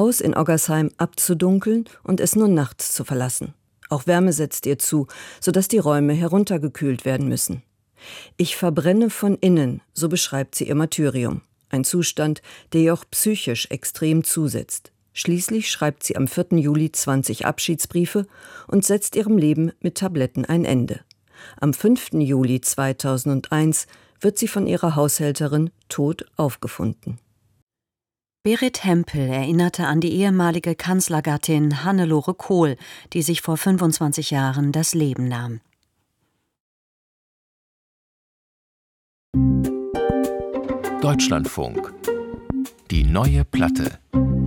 Haus in Oggersheim abzudunkeln und es nur nachts zu verlassen. Auch Wärme setzt ihr zu, sodass die Räume heruntergekühlt werden müssen. Ich verbrenne von innen, so beschreibt sie ihr Martyrium. Ein Zustand, der ihr auch psychisch extrem zusetzt. Schließlich schreibt sie am 4. Juli 20 Abschiedsbriefe und setzt ihrem Leben mit Tabletten ein Ende. Am 5. Juli 2001 wird sie von ihrer Haushälterin tot aufgefunden. Berit Hempel erinnerte an die ehemalige Kanzlergattin Hannelore Kohl, die sich vor 25 Jahren das Leben nahm. Deutschlandfunk. Die neue Platte.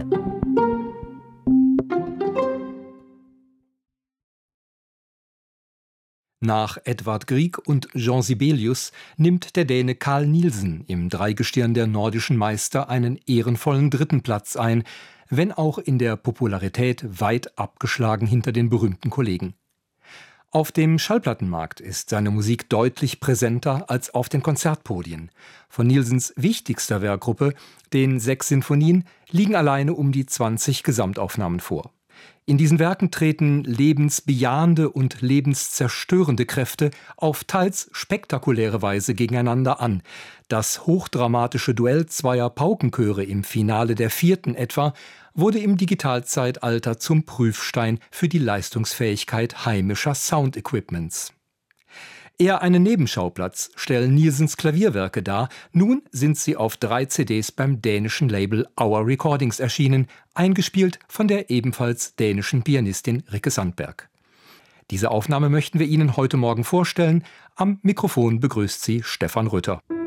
Nach Edvard Grieg und Jean Sibelius nimmt der Däne Carl Nielsen im Dreigestirn der nordischen Meister einen ehrenvollen 3. Platz ein, wenn auch in der Popularität weit abgeschlagen hinter den berühmten Kollegen. Auf dem Schallplattenmarkt ist seine Musik deutlich präsenter als auf den Konzertpodien. Von Nielsens wichtigster Werkgruppe, den 6 Sinfonien, liegen alleine um die 20 Gesamtaufnahmen vor. In diesen Werken treten lebensbejahende und lebenszerstörende Kräfte auf teils spektakuläre Weise gegeneinander an. Das hochdramatische Duell zweier Paukenchöre im Finale der 4. etwa wurde im Digitalzeitalter zum Prüfstein für die Leistungsfähigkeit heimischer Soundequipments. Eher einen Nebenschauplatz stellen Nielsens Klavierwerke dar. Nun sind sie auf 3 CDs beim dänischen Label Our Recordings erschienen, eingespielt von der ebenfalls dänischen Pianistin Rikke Sandberg. Diese Aufnahme möchten wir Ihnen heute Morgen vorstellen. Am Mikrofon begrüßt Sie Stefan Rütter.